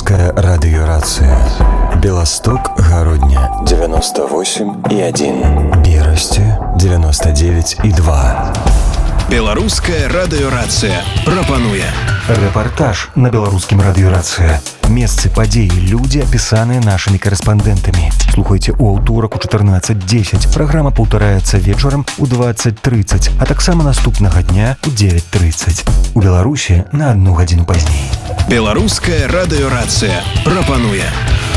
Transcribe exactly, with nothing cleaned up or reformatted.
Белорусская радиорация. Белосток, Городня девяносто восемь и один. Бирости девяносто девять и два. Беларуская радыёрацыя прапануе рэпартаж на беларускім радыёрацыя. Месцы, падзеі, людзі, апісаныя нашымі корэспандэнтамі. Слухайце ў аўторак у чатырнаццаць дзесяць. Праграма паўтараецца вечарам у дваццаць трыццаць, а таксама наступнага дня у дзевяць трыццаць. У Беларусі на адну гадзіну пазней. Беларуская радыёрацыя прапануе